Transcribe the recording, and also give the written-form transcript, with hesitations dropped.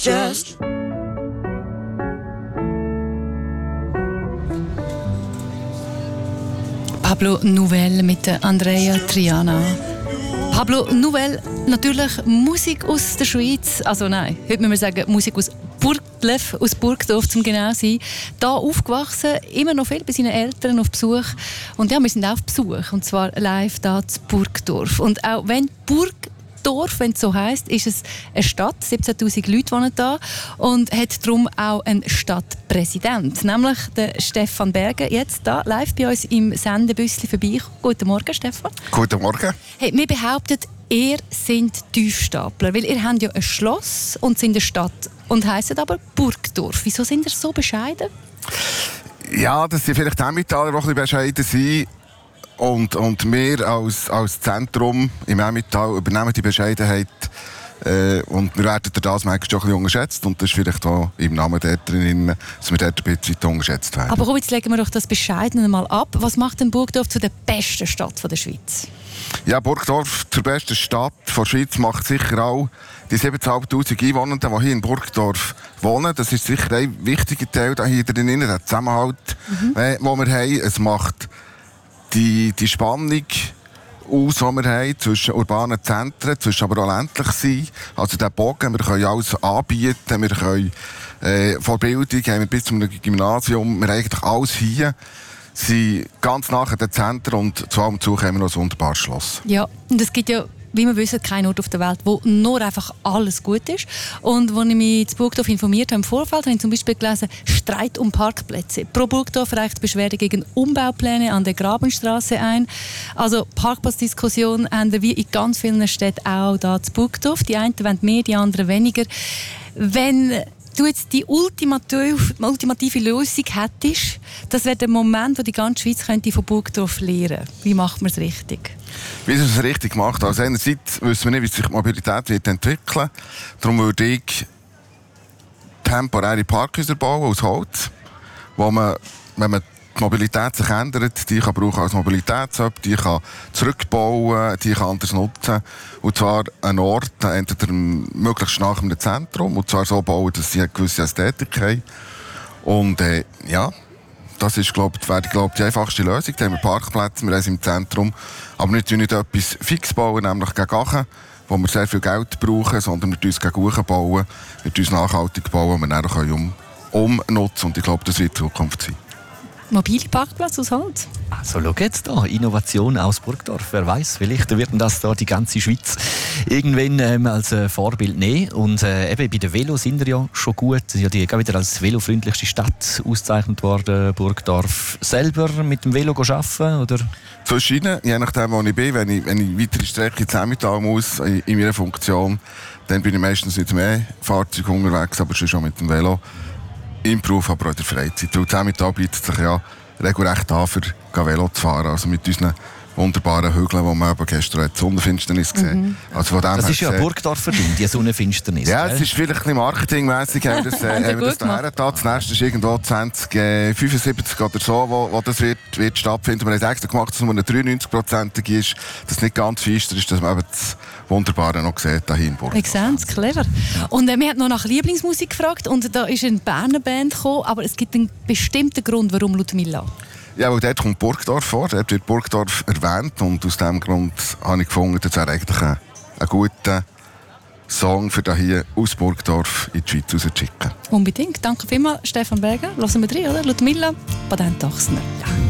Just Pablo Nouvel mit Andrea Triana. Pablo Nouvel, natürlich Musik aus der Schweiz. Also nein, heute müssen wir sagen Musik aus Burgdorf, aus Burgdorf, zum genau sein. Da aufgewachsen, immer noch viel bei seinen Eltern auf Besuch. Und ja, wir sind auch auf Besuch, und zwar live da zu Burgdorf. Und auch wenn Burgdorf, wenn es so heisst, ist es eine Stadt. 17'000 Leute wohnen da und hat darum auch einen Stadtpräsident, nämlich den Stefan Berger, jetzt da live bei uns im Sendebüssli vorbei. Guten Morgen, Stefan. Guten Morgen. Hey, wir behaupten, ihr seid Tiefstapler, weil ihr habt ja ein Schloss und sind eine Stadt und heisst aber Burgdorf. Wieso sind ihr so bescheiden? Ja, dass sie vielleicht auch mit alle ein bisschen bescheiden sind. Und wir als Zentrum im Emmental übernehmen die Bescheidenheit. Und wir werden durch das manchmal schon ein bisschen unterschätzt. Und das ist vielleicht auch im Namen dort drin, dass wir dort ein bisschen unterschätzt werden. Aber komm, jetzt legen wir doch das Bescheidene mal ab. Was macht denn Burgdorf zu der besten Stadt der Schweiz? Ja, Burgdorf zur besten Stadt der Schweiz macht sicher auch die 7'500 Einwohner, die hier in Burgdorf wohnen. Das ist sicher ein wichtiger Teil da hier drin, der Zusammenhalt, den wir haben. Es macht die Spannung aus, die wir haben, zwischen urbanen Zentren, zwischen aber auch ländlich sein. Also der Bogen, wir können alles anbieten, wir können von Bildung haben wir bis zum Gymnasium, wir haben eigentlich alles hier. Sie sind ganz nah an den Zentren und zu allem Zug haben wir noch ein wunderbares Schloss. Ja, und es gibt ja, wie wir wissen, keinen Ort auf der Welt, wo nur einfach alles gut ist. Und als ich mich zu Burgdorf informiert habe im Vorfeld, habe ich zum Beispiel gelesen, Streit um Parkplätze. Pro Burgdorf reicht Beschwerde gegen Umbaupläne an der Grabenstraße ein. Also Parkplatzdiskussion haben wir wie in ganz vielen Städten auch da zu Burgdorf. Die einen wollen mehr, die anderen weniger. Wenn du jetzt die ultimative Lösung hättest, das wäre der Moment, wo die ganze Schweiz könnte von Burgdorf lernen könnte. Wie macht man es richtig? Wie man es richtig macht? Also einerseits wissen wir nicht, wie sich die Mobilität wird entwickeln. Darum würde ich temporäre Parkhäuser bauen aus Holz, wo man, wenn man die Mobilität sich ändert, die kann brauchen als Mobilitätshub, die kann zurückbauen, die kann anders nutzen. Und zwar einen Ort, entweder möglichst nach einem Zentrum, und zwar so bauen, dass sie eine gewisse Ästhetik haben. Und ja, das ist, wäre die einfachste Lösung. Da haben wir Parkplätze, wir haben sie im Zentrum. Aber nicht etwas fix bauen, nämlich gegen Gachen, wo wir sehr viel Geld brauchen, sondern wir gegen Gachen bauen, wir nachhaltig bauen, wir dann umnutzen. Und ich glaube, das wird die Zukunft sein. Mobile Parkplatz aus Holz? Also schau jetzt da, Innovation aus Burgdorf. Wer weiß, vielleicht wird das da die ganze Schweiz irgendwann als Vorbild nehmen. Und eben bei den Velos sind wir ja schon gut. Ja, die sind wieder als velofreundlichste Stadt ausgezeichnet worden. Burgdorf selber mit dem Velo arbeiten, oder? Verschieden, je nachdem, wo ich bin. Wenn ich weitere Strecke ins Emmental muss, in meiner Funktion, dann bin ich meistens mit mehr Fahrzeug unterwegs, aber schon mit dem Velo. Im Beruf, aber auch in der Freizeit. Und das Emmental bietet sich ja regelrecht an, für Velo zu fahren. Also mit unseren wunderbaren Hügeln, die man gestern die Sonnenfinsternis gesehen hat. Also von dem das ist ja Burgdorf verdient, die Sonnenfinsternis. Ja, es ist vielleicht ein bisschen marketingmässig, haben wir das daher getan. Das nächste ist irgendwo 2075 oder so, wo das wird stattfinden. Wir haben es extra gemacht, dass es nur eine 93% ist, dass es nicht ganz feister ist, dass man eben das Wunderbare noch sieht, hier in Burgdorf. Ich sehe es, clever. Und wir haben noch nach Lieblingsmusik gefragt und da ist eine Berner Band gekommen, aber es gibt einen bestimmten Grund, warum Ludmilla. Ja, weil dort kommt Burgdorf vor, dort wird Burgdorf erwähnt und aus diesem Grund habe ich gefunden, das wäre eigentlich ein guter Song für hier aus Burgdorf in die Schweiz rauszuschicken. Unbedingt. Danke vielmals, Stefan Berger. Hören wir rein, oder? Ludmilla, Patent Ochsner. Ja.